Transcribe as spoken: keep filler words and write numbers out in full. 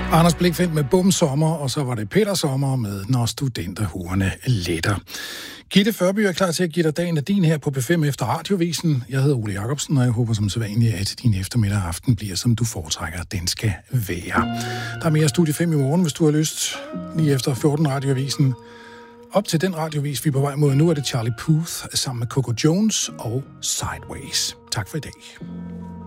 Anders Blichfeldt med Bum Sommer, og så var det Peter Sommer med Når studenterhuerne letter. Gitte Førby er klar til at give dig dagen af din her på P fem efter Radiovisen. Jeg hedder Ole Jacobsen, og jeg håber som sædvanligt, at din eftermiddag og aften bliver, som du foretrækker, den skal være. Der er mere Studie fem i morgen, hvis du har lyst, lige efter fjorten Radiovisen. Op til den radiovis, vi er på vej mod nu, er det Charlie Puth sammen med Coco Jones og Sideways. Tak for i dag.